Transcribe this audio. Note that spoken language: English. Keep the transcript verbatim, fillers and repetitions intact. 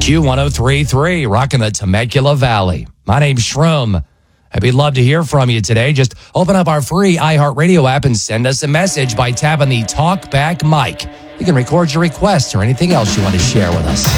Q one oh three point three, rocking the Temecula Valley. My name's Shroom. We'd love to hear from you today. Just open up our free iHeartRadio app and send us a message by tapping the Talk Back mic. You can record your requests or anything else you want to share with us.